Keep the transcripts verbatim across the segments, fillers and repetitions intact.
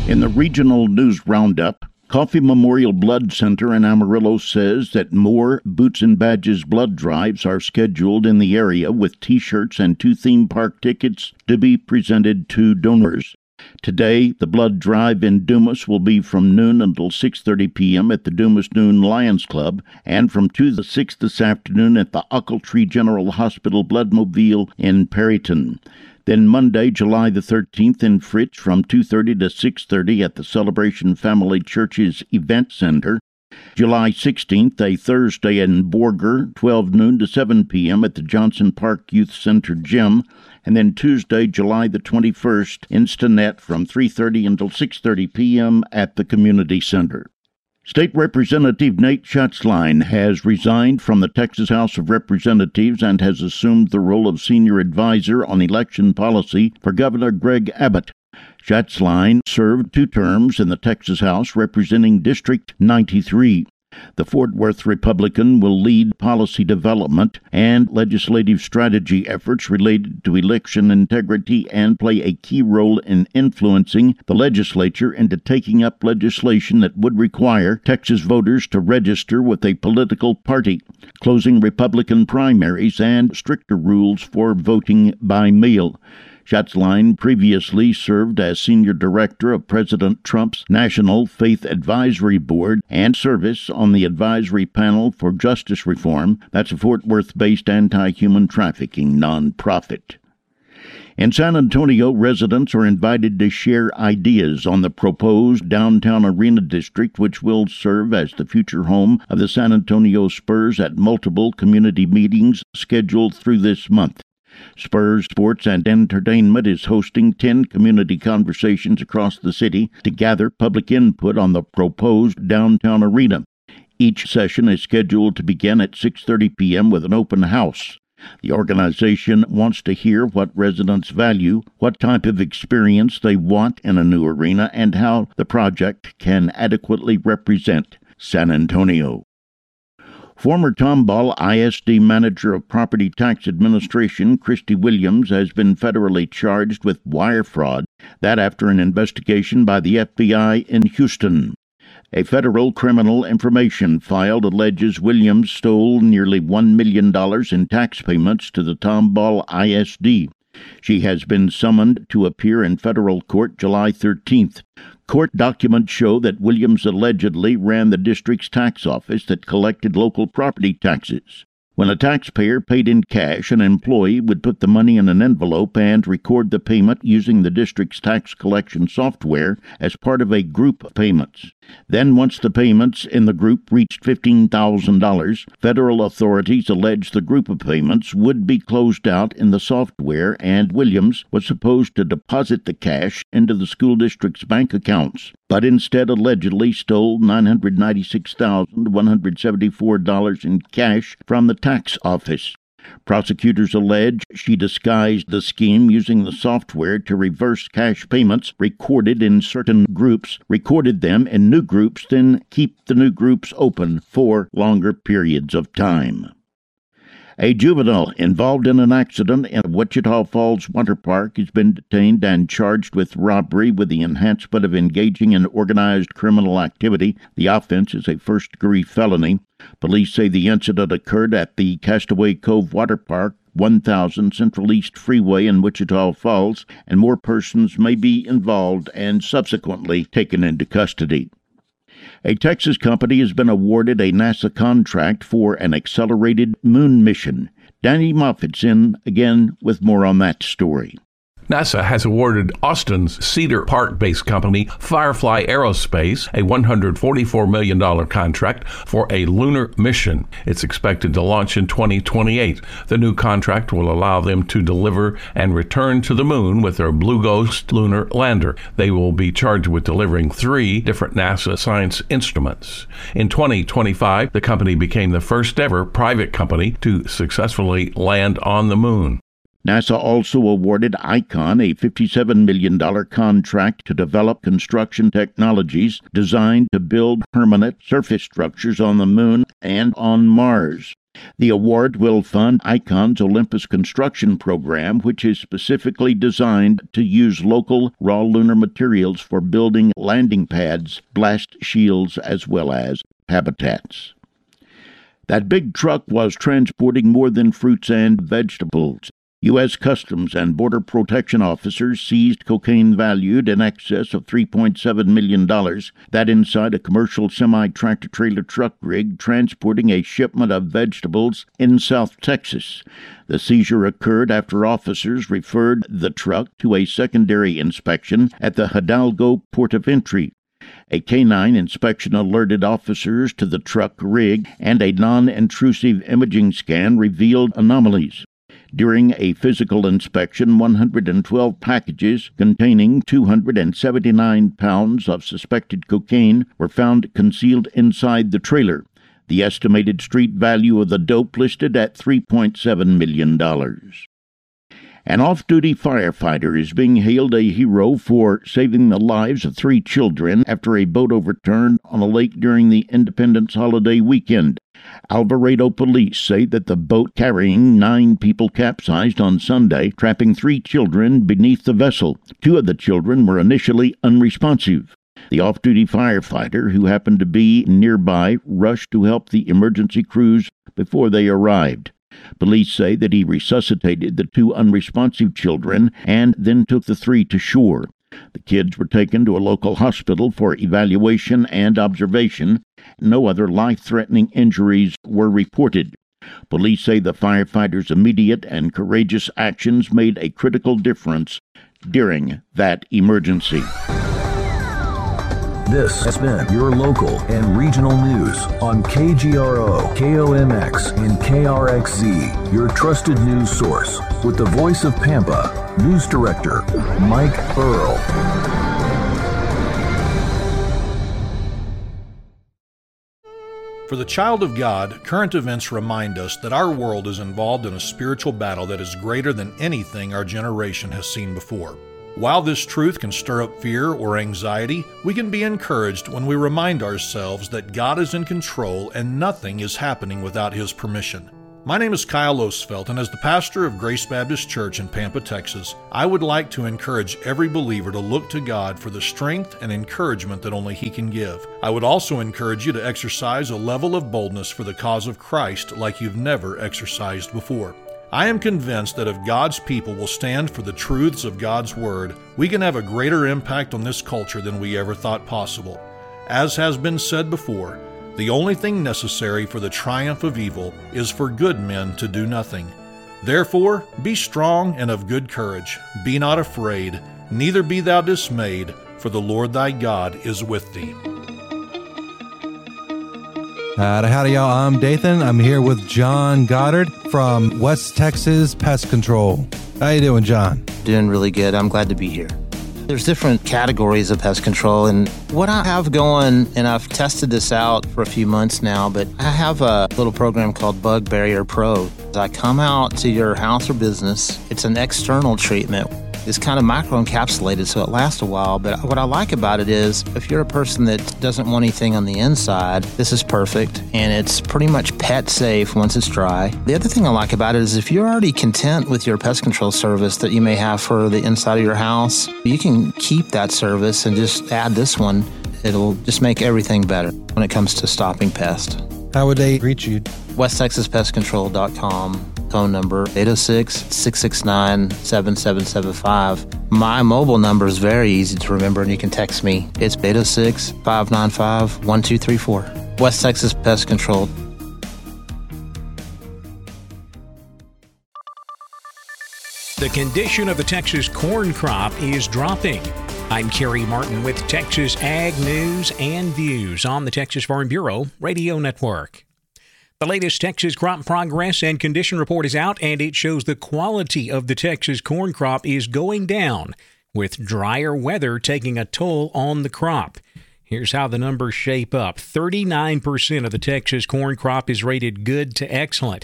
In the regional news roundup, Coffee Memorial Blood Center in Amarillo says that more Boots and Badges blood drives are scheduled in the area, with T-shirts and two theme park tickets to be presented to donors. Today, the blood drive in Dumas will be from noon until six thirty p.m. at the Dumas Noon Lions Club, and from two to six this afternoon at the Ochiltree General Hospital Bloodmobile in Perryton. Then Monday, July the thirteenth in Fritz from two thirty to six thirty at the Celebration Family Church's Event Center. July sixteenth, a Thursday in Borger, twelve noon to seven p.m. at the Johnson Park Youth Center Gym. And then Tuesday, July the twenty-first, in Stinnett from three thirty until six thirty p.m. at the Community Center. State Representative Nate Schatzline has resigned from the Texas House of Representatives and has assumed the role of senior advisor on election policy for Governor Greg Abbott. Schatzline served two terms in the Texas House representing District ninety-three. The Fort Worth Republican will lead policy development and legislative strategy efforts related to election integrity and play a key role in influencing the legislature into taking up legislation that would require Texas voters to register with a political party, closing Republican primaries, and stricter rules for voting by mail. Schatzline previously served as senior director of President Trump's National Faith Advisory Board and service on the advisory panel for justice reform. That's a Fort Worth-based anti-human trafficking nonprofit. In San Antonio, residents are invited to share ideas on the proposed downtown arena district, which will serve as the future home of the San Antonio Spurs at multiple community meetings scheduled through this month. Spurs Sports and Entertainment is hosting ten community conversations across the city to gather public input on the proposed downtown arena. Each session is scheduled to begin at six thirty p.m. with an open house. The organization wants to hear what residents value, what type of experience they want in a new arena, and how the project can adequately represent San Antonio. Former Tomball I S D Manager of Property Tax Administration, Christy Williams, has been federally charged with wire fraud, that after an investigation by the F B I in Houston. A federal criminal information file alleges Williams stole nearly one million dollars in tax payments to the Tomball I S D. She has been summoned to appear in federal court July thirteenth. Court documents show that Williams allegedly ran the district's tax office that collected local property taxes. When a taxpayer paid in cash, an employee would put the money in an envelope and record the payment using the district's tax collection software as part of a group of payments. Then, once the payments in the group reached fifteen thousand dollars, federal authorities alleged the group of payments would be closed out in the software, and Williams was supposed to deposit the cash into the school district's bank accounts, but instead allegedly stole nine hundred ninety-six thousand one hundred seventy-four dollars in cash from the tax office. Prosecutors allege she disguised the scheme using the software to reverse cash payments recorded in certain groups, recorded them in new groups, then keep the new groups open for longer periods of time. A juvenile involved in an accident in Wichita Falls Water Park has been detained and charged with robbery with the enhancement of engaging in organized criminal activity. The offense is a first-degree felony. Police say the incident occurred at the Castaway Cove Water Park, one thousand Central East Freeway in Wichita Falls, and more persons may be involved and subsequently taken into custody. A Texas company has been awarded a NASA contract for an accelerated moon mission. Danny Moffitt's in again with more on that story. NASA has awarded Austin's Cedar Park-based company Firefly Aerospace a one hundred forty-four million dollars contract for a lunar mission. It's expected to launch in twenty twenty-eight. The new contract will allow them to deliver and return to the moon with their Blue Ghost lunar lander. They will be charged with delivering three different NASA science instruments. In twenty twenty-five, the company became the first ever private company to successfully land on the moon. NASA also awarded Icon a fifty-seven million dollars contract to develop construction technologies designed to build permanent surface structures on the moon and on Mars. The award will fund Icon's Olympus construction program, which is specifically designed to use local raw lunar materials for building landing pads, blast shields, as well as habitats. That big truck was transporting more than fruits and vegetables. U S Customs and Border Protection officers seized cocaine valued in excess of three point seven million dollars, that inside a commercial semi-tractor-trailer truck rig transporting a shipment of vegetables in South Texas. The seizure occurred after officers referred the truck to a secondary inspection at the Hidalgo port of entry. A canine inspection alerted officers to the truck rig, and a non-intrusive imaging scan revealed anomalies. During a physical inspection, one hundred twelve packages containing two hundred seventy-nine pounds of suspected cocaine were found concealed inside the trailer. The estimated street value of the dope listed at three point seven million dollars. An off-duty firefighter is being hailed a hero for saving the lives of three children after a boat overturned on a lake during the Independence holiday weekend. Alvarado police say that the boat carrying nine people capsized on Sunday, trapping three children beneath the vessel. Two of the children were initially unresponsive. The off-duty firefighter, who happened to be nearby, rushed to help the emergency crews before they arrived. Police say that he resuscitated the two unresponsive children and then took the three to shore. The kids were taken to a local hospital for evaluation and observation. No other life-threatening injuries were reported. Police say the firefighters' immediate and courageous actions made a critical difference during that emergency. This has been your local and regional news on K G R O, K O M X, and K R X Z, your trusted news source, with the voice of Pampa, News Director Mike Earl. For the child of God, current events remind us that our world is involved in a spiritual battle that is greater than anything our generation has seen before. While this truth can stir up fear or anxiety, we can be encouraged when we remind ourselves that God is in control and nothing is happening without His permission. My name is Kyle Osfeld, and as the pastor of Grace Baptist Church in Pampa, Texas, I would like to encourage every believer to look to God for the strength and encouragement that only He can give. I would also encourage you to exercise a level of boldness for the cause of Christ like you've never exercised before. I am convinced that if God's people will stand for the truths of God's Word, we can have a greater impact on this culture than we ever thought possible. As has been said before, the only thing necessary for the triumph of evil is for good men to do nothing. Therefore, be strong and of good courage. Be not afraid, neither be thou dismayed, for the Lord thy God is with thee. Howdy, howdy, y'all. I'm Dathan. I'm here with John Goddard from West Texas Pest Control. How you doing, John? Doing really good. I'm glad to be here. There's different categories of pest control, and what I have going, and I've tested this out for a few months now, but I have a little program called Bug Barrier Pro. I come out to your house or business. It's an external treatment. It's kind of microencapsulated, so it lasts a while. But what I like about it is, if you're a person that doesn't want anything on the inside, this is perfect, and it's pretty much pet safe once it's dry. The other thing I like about it is, if you're already content with your pest control service that you may have for the inside of your house, you can keep that service and just add this one. It'll just make everything better when it comes to stopping pests. How would they reach you? west texas pest control dot com. Phone number eight oh six, six six nine, seven seven seven five. My mobile number is very easy to remember, and you can text me. It's eight oh six, five nine five, one two three four. West Texas Pest Control. The condition of the Texas corn crop is dropping. I'm Kerry Martin with Texas Ag News and Views on the Texas Farm Bureau Radio Network. The latest Texas crop progress and condition report is out, and it shows the quality of the Texas corn crop is going down, with drier weather taking a toll on the crop. Here's how the numbers shape up. thirty-nine percent of the Texas corn crop is rated good to excellent,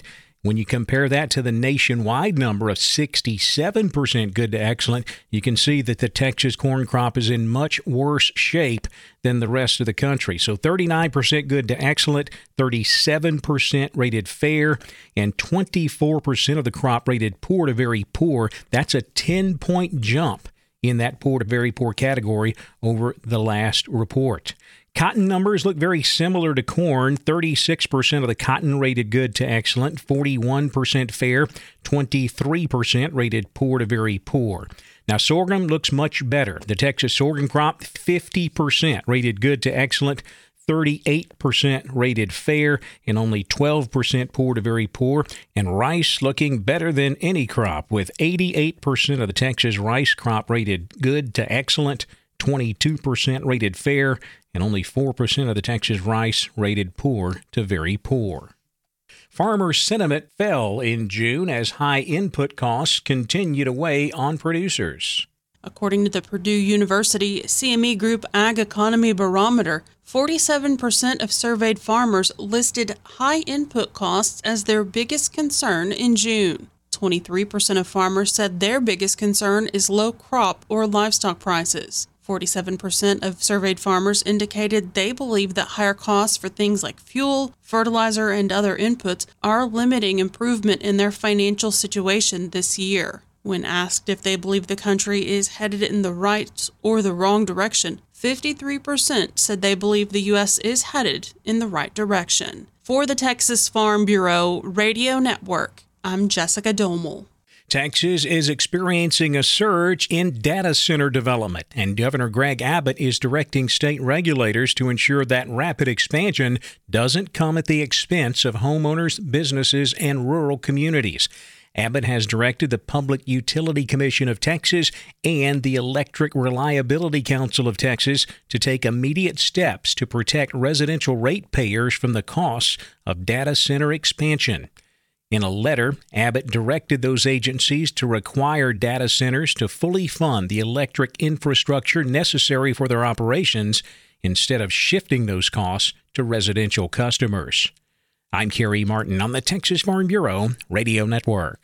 When you compare that to the nationwide number of sixty-seven percent good to excellent, you can see that the Texas corn crop is in much worse shape than the rest of the country. So thirty-nine percent good to excellent, thirty-seven percent rated fair, and twenty-four percent of the crop rated poor to very poor. That's a ten-point jump in that poor to very poor category over the last report. Cotton numbers look very similar to corn. thirty-six percent of the cotton rated good to excellent, forty-one percent fair, twenty-three percent rated poor to very poor. Now, sorghum looks much better. The Texas sorghum crop, fifty percent rated good to excellent, thirty-eight percent rated fair, and only twelve percent poor to very poor. And rice looking better than any crop, with eighty-eight percent of the Texas rice crop rated good to excellent, twenty-two percent rated fair, and only four percent of the Texas rice rated poor to very poor. Farmer sentiment fell in June as high input costs continue to weigh on producers. According to the Purdue University C M E Group Ag Economy Barometer, forty-seven percent of surveyed farmers listed high input costs as their biggest concern in June. twenty-three percent of farmers said their biggest concern is low crop or livestock prices. forty-seven percent of surveyed farmers indicated they believe that higher costs for things like fuel, fertilizer, and other inputs are limiting improvement in their financial situation this year. When asked if they believe the country is headed in the right or the wrong direction, fifty-three percent said they believe the U S is headed in the right direction. For the Texas Farm Bureau Radio Network, I'm Jessica Domel. Texas is experiencing a surge in data center development, and Governor Greg Abbott is directing state regulators to ensure that rapid expansion doesn't come at the expense of homeowners, businesses, and rural communities. Abbott has directed the Public Utility Commission of Texas and the Electric Reliability Council of Texas to take immediate steps to protect residential ratepayers from the costs of data center expansion. In a letter, Abbott directed those agencies to require data centers to fully fund the electric infrastructure necessary for their operations instead of shifting those costs to residential customers. I'm Kerry Martin on the Texas Farm Bureau Radio Network.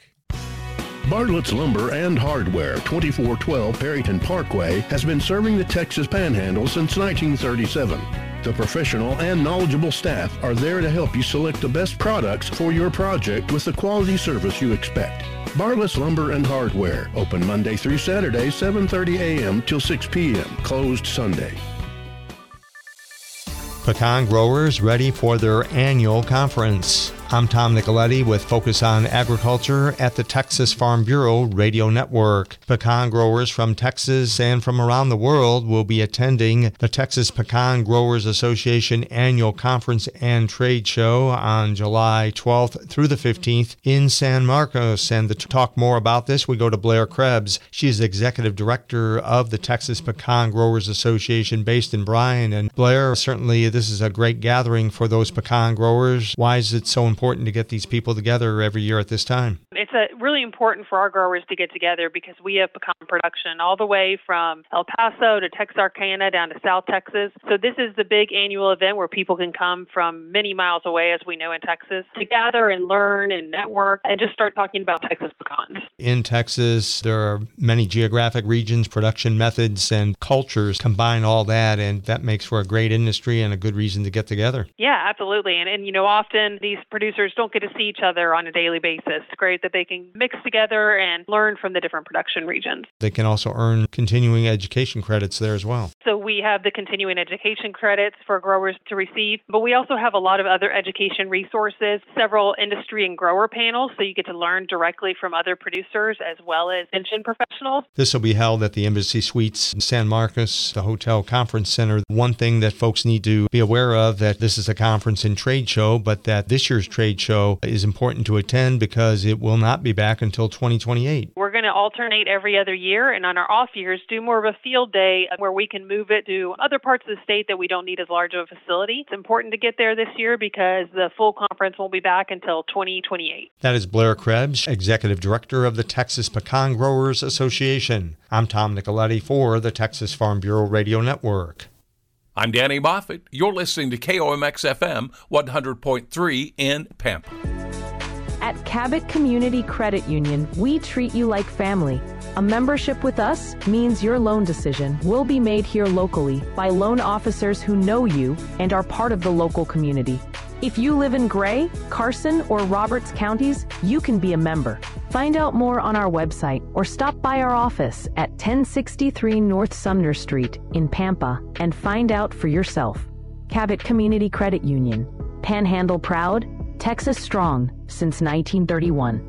Bartlett's Lumber and Hardware, twenty-four twelve Perryton Parkway, has been serving the Texas Panhandle since nineteen thirty-seven. The professional and knowledgeable staff are there to help you select the best products for your project with the quality service you expect. Bartlett's Lumber and Hardware, open Monday through Saturday, seven thirty a.m. till six p.m., closed Sunday. Pecan growers ready for their annual conference. I'm Tom Nicoletti with Focus on Agriculture at the Texas Farm Bureau Radio Network. Pecan growers from Texas and from around the world will be attending the Texas Pecan Growers Association Annual Conference and Trade Show on July twelfth through the fifteenth in San Marcos. And to talk more about this, we go to Blair Krebs. She is Executive Director of the Texas Pecan Growers Association based in Bryan. And Blair, certainly this is a great gathering for those pecan growers. Why is it so important to get these people together every year at this time? It's a, really important for our growers to get together because we have pecan production all the way from El Paso to Texarkana down to South Texas. So this is the big annual event where people can come from many miles away, as we know in Texas, to gather and learn and network and just start talking about Texas pecans. In Texas, there are many geographic regions, production methods, and cultures. Combine all that, and that makes for a great industry and a good reason to get together. Yeah, absolutely. And, and you know, often these producers don't get to see each other on a daily basis. It's great that they can mix together and learn from the different production regions. They can also earn continuing education credits there as well. So we have the continuing education credits for growers to receive, but we also have a lot of other education resources, several industry and grower panels, so you get to learn directly from other producers as well as extension professionals. This will be held at the Embassy Suites in San Marcos, the Hotel Conference Center. One thing that folks need to be aware of, that this is a conference and trade show, but that this year's trade show is important to attend because it will not be back until twenty twenty-eight. We're going to alternate every other year, and on our off years, do more of a field day where we can move it to other parts of the state that we don't need as large of a facility. It's important to get there this year because the full conference won't be back until twenty twenty-eight. That is Blair Krebs, Executive Director of the Texas Pecan Growers Association. I'm Tom Nicoletti for the Texas Farm Bureau Radio Network. I'm Danny Moffett. You're listening to K O M X F M one hundred point three in Pampa. At Cabot Community Credit Union, we treat you like family. A membership with us means your loan decision will be made here locally by loan officers who know you and are part of the local community. If you live in Gray, Carson, or Roberts counties, you can be a member. Find out more on our website or stop by our office at ten sixty-three North Sumner Street in Pampa and find out for yourself. Cabot Community Credit Union. Panhandle proud, Texas strong since nineteen thirty-one.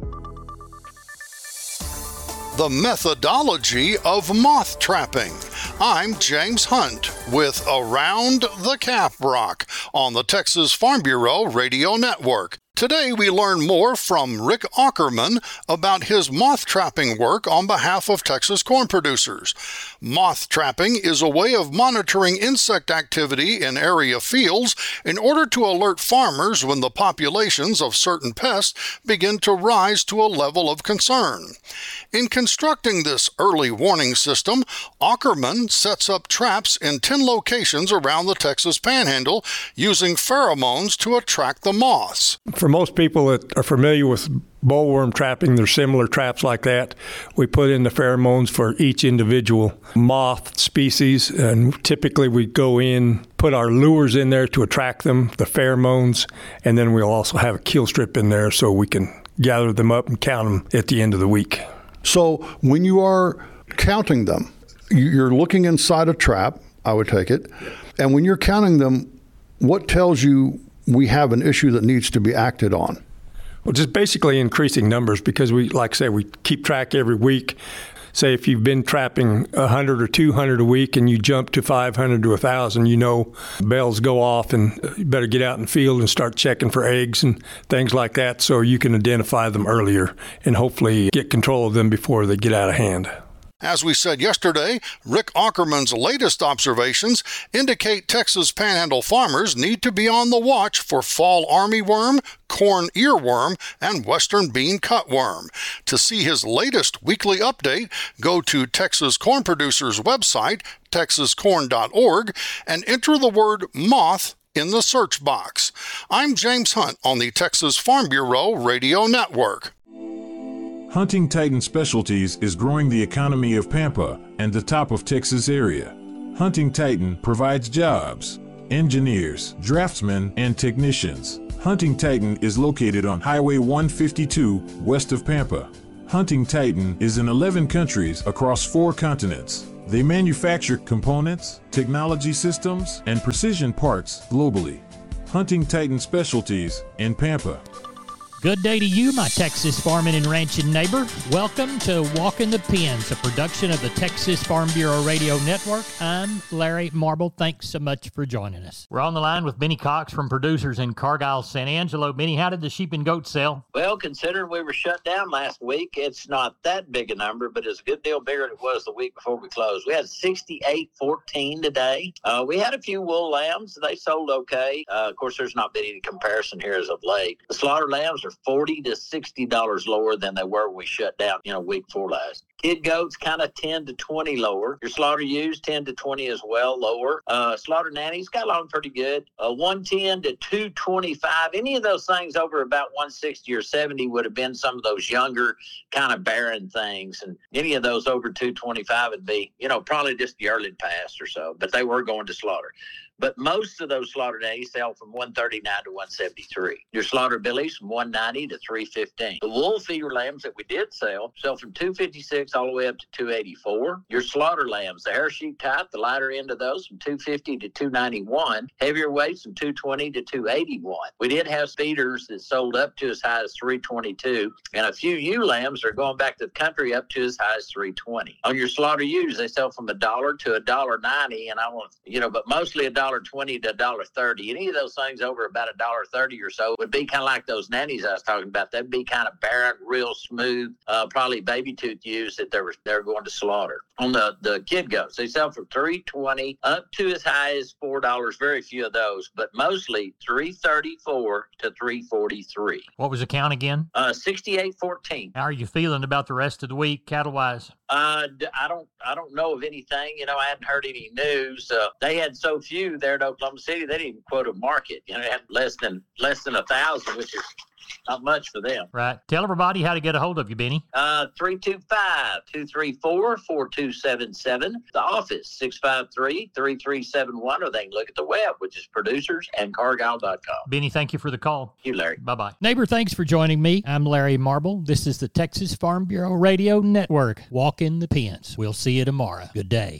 The methodology of moth trapping. I'm James Hunt with Around the Caprock on the Texas Farm Bureau Radio Network. Today we learn more from Rick Ackerman about his moth trapping work on behalf of Texas corn producers. Moth trapping is a way of monitoring insect activity in area fields in order to alert farmers when the populations of certain pests begin to rise to a level of concern. In constructing this early warning system, Ackerman sets up traps in ten locations around the Texas Panhandle using pheromones to attract the moths. For most people that are familiar with bollworm trapping, there's similar traps like that. We put in the pheromones for each individual moth species, and typically we go in, put our lures in there to attract them, the pheromones, and then we'll also have a kill strip in there so we can gather them up and count them at the end of the week. So when you are counting them, you're looking inside a trap, I would take it, and when you're counting them, what tells you we have an issue that needs to be acted on? Well, just basically increasing numbers, because we, like I say, we keep track every week. Say if you've been trapping one hundred or two hundred a week and you jump to five hundred to one thousand, you know bells go off and you better get out in the field and start checking for eggs and things like that so you can identify them earlier and hopefully get control of them before they get out of hand. As we said yesterday, Rick Ackerman's latest observations indicate Texas Panhandle farmers need to be on the watch for fall armyworm, corn earworm, and western bean cutworm. To see his latest weekly update, go to Texas Corn Producers website, texas corn dot org, and enter the word moth in the search box. I'm James Hunt on the Texas Farm Bureau Radio Network. Hunting Titan Specialties is growing the economy of Pampa and the top of Texas area. Hunting Titan provides jobs, engineers, draftsmen, and technicians. Hunting Titan is located on Highway one fifty-two west of Pampa. Hunting Titan is in eleven countries across four continents. They manufacture components, technology systems, and precision parts globally. Hunting Titan Specialties in Pampa. Good day to you, my Texas farming and ranching neighbor. Welcome to Walking the Pens, a production of the Texas Farm Bureau Radio Network. I'm Larry Marble. Thanks so much for joining us. We're on the line with Benny Cox from Producers in Cargyle, San Angelo. Benny, how did the sheep and goats sell? Well, considering we were shut down last week, it's not that big a number, but it's a good deal bigger than it was the week before we closed. We had sixty-eight fourteen today. Uh, we had a few wool lambs. They sold okay. Uh, of course, there's not been any comparison here as of late. The slaughter lambs are forty to sixty dollars lower than they were when we shut down, you know, week before last. Kid goats kind of ten to twenty lower. Your slaughter ewes ten to twenty as well lower. Uh, slaughter nannies got along pretty good. Uh, one ten to two twenty-five. Any of those things over about one sixty or seventy would have been some of those younger kind of barren things. And any of those over two twenty-five would be, you know, probably just the early past or so. But they were going to slaughter. But most of those slaughter days sell from one thirty-nine to one seventy-three. Your slaughter billies from one ninety to three fifteen. The wool feeder lambs that we did sell sell from two fifty-six all the way up to two eighty-four. Your slaughter lambs, the hair sheep type, the lighter end of those from two fifty to two ninety-one. Heavier weights from two twenty to two eighty-one. We did have feeders that sold up to as high as three twenty-two, and a few ewe lambs are going back to the country up to as high as three twenty. On your slaughter ewes, they sell from a dollar to a dollar ninety, and I want you know, but mostly a dollar twenty to a dollar thirty. Any of those things over about a dollar thirty or so would be kind of like those nannies I was talking about. They'd be kind of barren, real smooth, uh, probably baby tooth ewes that they were they're going to slaughter. On the the kid goats, they sell from three twenty up to as high as four dollars. Very few of those, but mostly three thirty-four to three forty-three. What was the count again? Uh, sixty-eight fourteen. How are you feeling about the rest of the week, cattle wise? Uh, I don't, I don't know of anything. You know, I hadn't heard any news. Uh, they had so few there at Oklahoma City, they didn't even quote a market. You know, they had less than less than a thousand, which is not much for them. Right. Tell everybody how to get a hold of you, Benny. Uh, three two five, two three four, four two seven seven. The office, six five three, three three seven one, or they can look at the web, which is producers and cargyle dot com. Benny, thank you for the call. Thank you, Larry. Bye-bye. Neighbor, thanks for joining me. I'm Larry Marble. This is the Texas Farm Bureau Radio Network. Walk in the pens. We'll see you tomorrow. Good day.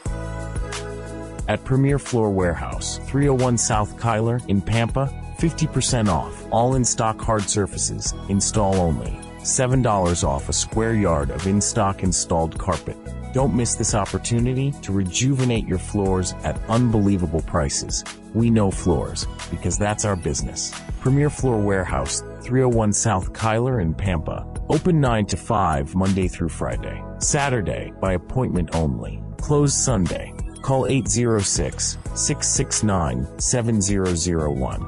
At Premier Floor Warehouse, three oh one South Kyler in Pampa, fifty percent off. All in-stock hard surfaces, install only. seven dollars off a square yard of in-stock installed carpet. Don't miss this opportunity to rejuvenate your floors at unbelievable prices. We know floors, because that's our business. Premier Floor Warehouse, three oh one South Kyler in Pampa. Open nine to five, Monday through Friday. Saturday, by appointment only. Closed Sunday. Call eight zero six, six six nine, seven zero zero one.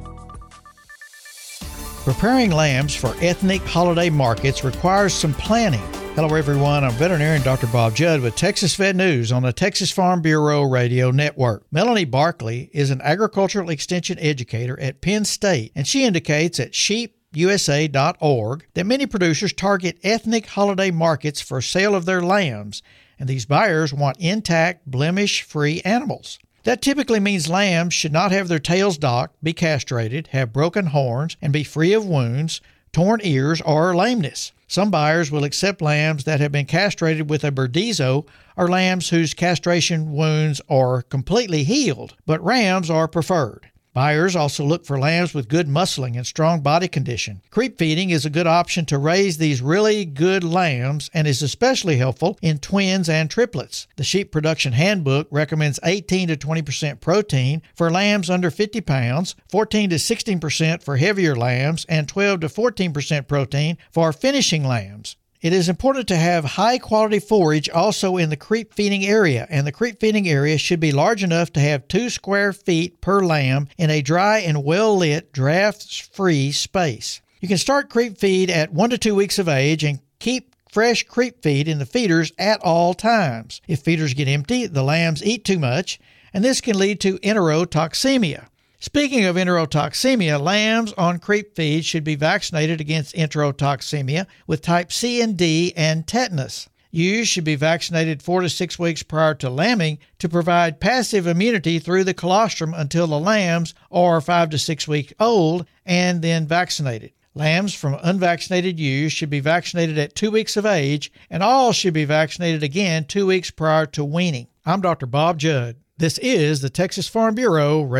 Preparing lambs for ethnic holiday markets requires some planning. Hello everyone, I'm veterinarian Doctor Bob Judd with Texas Vet News on the Texas Farm Bureau Radio Network. Melanie Barkley is an agricultural extension educator at Penn State, and she indicates at sheep U S A dot org that many producers target ethnic holiday markets for sale of their lambs, and these buyers want intact, blemish-free animals. That typically means lambs should not have their tails docked, be castrated, have broken horns, and be free of wounds, torn ears, or lameness. Some buyers will accept lambs that have been castrated with a Burdizo or lambs whose castration wounds are completely healed, but rams are preferred. Buyers also look for lambs with good muscling and strong body condition. Creep feeding is a good option to raise these really good lambs and is especially helpful in twins and triplets. The Sheep Production Handbook recommends eighteen to twenty percent protein for lambs under fifty pounds, fourteen to sixteen percent for heavier lambs, and twelve to fourteen percent protein for finishing lambs. It is important to have high-quality forage also in the creep feeding area, and the creep feeding area should be large enough to have two square feet per lamb in a dry and well-lit, draft-free space. You can start creep feed at one to two weeks of age and keep fresh creep feed in the feeders at all times. If feeders get empty, the lambs eat too much, and this can lead to enterotoxemia. Speaking of enterotoxemia, lambs on creep feed should be vaccinated against enterotoxemia with type C and D and tetanus. Ewes should be vaccinated four to six weeks prior to lambing to provide passive immunity through the colostrum until the lambs are five to six weeks old and then vaccinated. Lambs from unvaccinated ewes should be vaccinated at two weeks of age, and all should be vaccinated again two weeks prior to weaning. I'm Doctor Bob Judd. This is the Texas Farm Bureau